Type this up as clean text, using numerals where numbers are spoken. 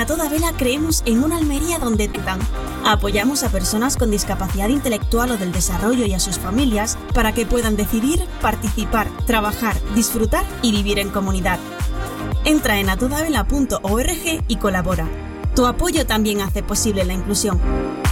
A Toda Vela creemos en una Almería donde apoyamos a personas con discapacidad intelectual o del desarrollo y a sus familias para que puedan decidir, participar, trabajar, disfrutar y vivir en comunidad. Entra en atodavela.org y colabora. Tu apoyo también hace posible la inclusión.